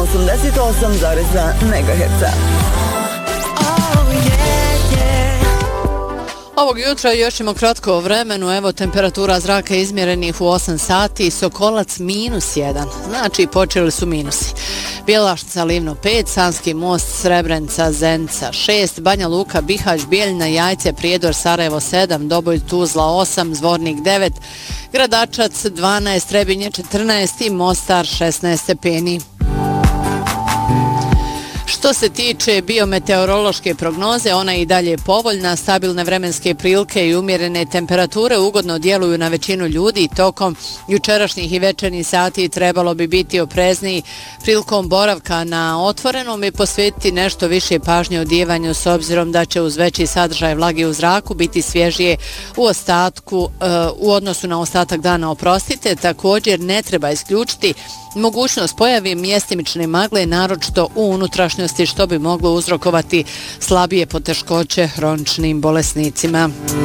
88,2 MHz. Ovog jutra još ćemo kratko o vremenu, evo temperatura zraka izmjerenih u 8 sati, Sokolac -1, znači počeli su minusi. Bjelaštica Livno 5, Sanski most, Srebrenica, Zenica 6, Banja Luka, Bihać, Bijeljina, Jajce, Prijedor, Sarajevo 7, Doboj, Tuzla 8, Zvornik 9, Gradačac 12, Trebinje 14 i Mostar 16 stepeni. Što se tiče biometeorološke prognoze, ona je i dalje povoljna, stabilne vremenske prilike i umjerene temperature ugodno djeluju na većinu ljudi. Tokom jučerašnjih i večernjih sati trebalo bi biti oprezniji prilikom boravka na otvorenom i posvetiti nešto više pažnje odjevanju s obzirom da će uz veći sadržaj vlage u zraku biti svježije u odnosu na ostatak dana. Također ne treba isključiti mogućnost pojave mjestimične magle, naročito u unutrašnjosti, što bi moglo uzrokovati slabije poteškoće hroničnim bolesnicima.